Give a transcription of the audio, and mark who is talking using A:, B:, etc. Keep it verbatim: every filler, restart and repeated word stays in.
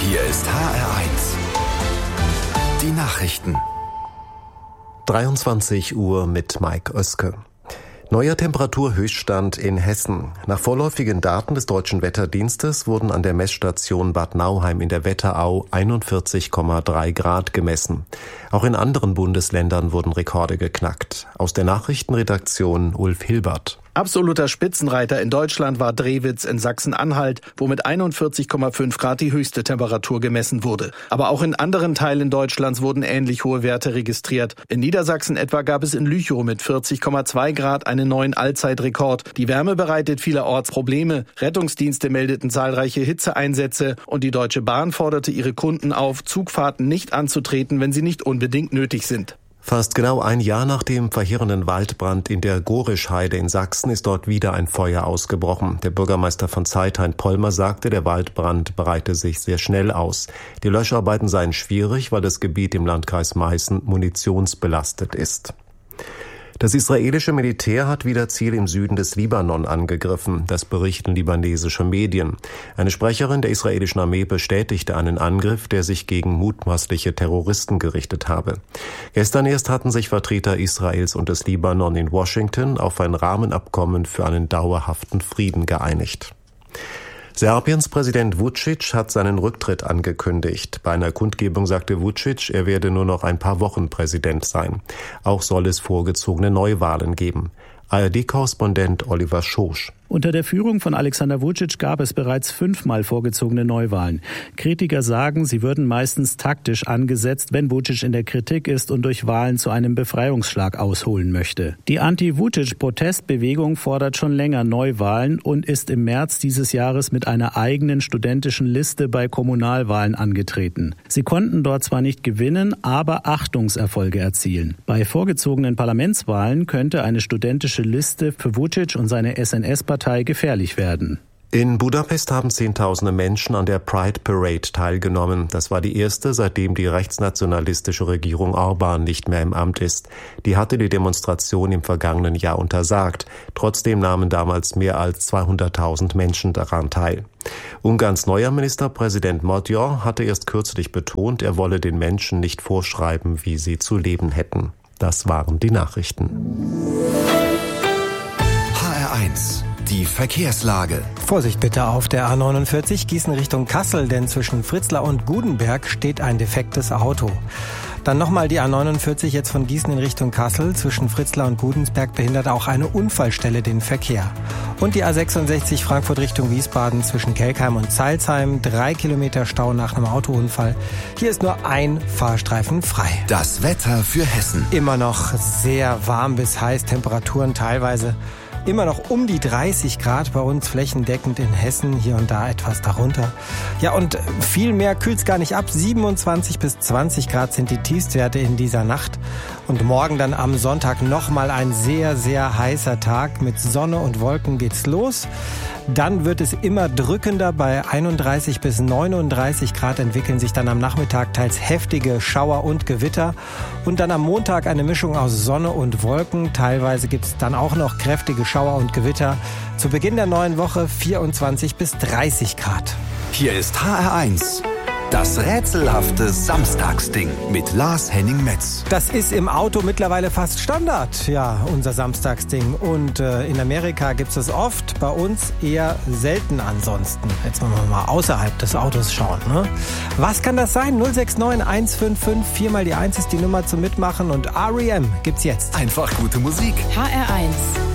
A: Hier ist H R eins. Die Nachrichten.
B: dreiundzwanzig Uhr mit Mike Oeske. Neuer Temperaturhöchststand in Hessen. Nach vorläufigen Daten des Deutschen Wetterdienstes wurden an der Messstation Bad Nauheim in der Wetterau einundvierzig Komma drei Grad gemessen. Auch in anderen Bundesländern wurden Rekorde geknackt. Aus der Nachrichtenredaktion Ulf Hilbert.
C: Absoluter Spitzenreiter in Deutschland war Drewitz in Sachsen-Anhalt, wo mit einundvierzig Komma fünf Grad die höchste Temperatur gemessen wurde. Aber auch in anderen Teilen Deutschlands wurden ähnlich hohe Werte registriert. In Niedersachsen etwa gab es in Lüchow mit vierzig Komma zwei Grad einen neuen Allzeitrekord. Die Wärme bereitet vielerorts Probleme. Rettungsdienste meldeten zahlreiche Hitzeeinsätze und die Deutsche Bahn forderte ihre Kunden auf, Zugfahrten nicht anzutreten, wenn sie nicht unbedingt nötig sind.
B: Fast genau ein Jahr nach dem verheerenden Waldbrand in der Gorischheide in Sachsen ist dort wieder ein Feuer ausgebrochen. Der Bürgermeister von Zeithain-Pollmer sagte, der Waldbrand breite sich sehr schnell aus. Die Löscharbeiten seien schwierig, weil das Gebiet im Landkreis Meißen munitionsbelastet ist. Das israelische Militär hat wieder Ziele im Süden des Libanon angegriffen, das berichten libanesische Medien. Eine Sprecherin der israelischen Armee bestätigte einen Angriff, der sich gegen mutmaßliche Terroristen gerichtet habe. Gestern erst hatten sich Vertreter Israels und des Libanon in Washington auf ein Rahmenabkommen für einen dauerhaften Frieden geeinigt. Serbiens Präsident Vučić hat seinen Rücktritt angekündigt. Bei einer Kundgebung sagte Vučić, er werde nur noch ein paar Wochen Präsident sein. Auch soll es vorgezogene Neuwahlen geben. A R D-Korrespondent Oliver Schosch.
D: Unter der Führung von Alexander Vučić gab es bereits fünfmal vorgezogene Neuwahlen. Kritiker sagen, sie würden meistens taktisch angesetzt, wenn Vučić in der Kritik ist und durch Wahlen zu einem Befreiungsschlag ausholen möchte. Die Anti-Vučić-Protestbewegung fordert schon länger Neuwahlen und ist im März dieses Jahres mit einer eigenen studentischen Liste bei Kommunalwahlen angetreten. Sie konnten dort zwar nicht gewinnen, aber Achtungserfolge erzielen. Bei vorgezogenen Parlamentswahlen könnte eine studentische Liste für Vučić und seine S N S-Partei gefährlich werden.
B: In Budapest haben Zehntausende Menschen an der Pride Parade teilgenommen. Das war die erste, seitdem die rechtsnationalistische Regierung Orbán nicht mehr im Amt ist. Die hatte die Demonstration im vergangenen Jahr untersagt. Trotzdem nahmen damals mehr als zweihunderttausend Menschen daran teil. Ungarns neuer Ministerpräsident Magyar hatte erst kürzlich betont, er wolle den Menschen nicht vorschreiben, wie sie zu leben hätten. Das waren die Nachrichten.
A: H R eins. Die Verkehrslage.
E: Vorsicht bitte auf der A neunundvierzig Gießen Richtung Kassel, denn zwischen Fritzlar und Gudenberg steht ein defektes Auto. Dann nochmal die A neunundvierzig jetzt von Gießen in Richtung Kassel. Zwischen Fritzlar und Gudensberg behindert auch eine Unfallstelle den Verkehr. Und die A sechsundsechzig Frankfurt Richtung Wiesbaden zwischen Kelkheim und Zeilsheim. Drei Kilometer Stau nach einem Autounfall. Hier ist nur ein Fahrstreifen frei.
A: Das Wetter für Hessen.
E: Immer noch sehr warm bis heiß, Temperaturen teilweise immer noch um die dreißig Grad, bei uns flächendeckend in Hessen, hier und da etwas darunter. Ja, und viel mehr kühlt's gar nicht ab. siebenundzwanzig bis zwanzig Grad sind die Tiefstwerte in dieser Nacht. Und morgen dann am Sonntag nochmal ein sehr, sehr heißer Tag. Mit Sonne und Wolken geht's los. Dann wird es immer drückender. Bei einunddreißig bis neununddreißig Grad entwickeln sich dann am Nachmittag teils heftige Schauer und Gewitter. Und dann am Montag eine Mischung aus Sonne und Wolken. Teilweise gibt es dann auch noch kräftige Schauer und Gewitter. Zu Beginn der neuen Woche vierundzwanzig bis dreißig Grad.
A: Hier ist H R eins. Das rätselhafte Samstagsding mit Lars Henning-Metz.
E: Das ist im Auto mittlerweile fast Standard, ja, unser Samstagsding. Und äh, in Amerika gibt's das oft, bei uns eher selten ansonsten. Jetzt wollen wir mal außerhalb des Autos schauen. Ne? Was kann das sein? null sechs neun eins fünf fünf, viermal die eins ist die Nummer zum Mitmachen und R E M gibt's jetzt.
A: Einfach gute Musik.
F: H R eins.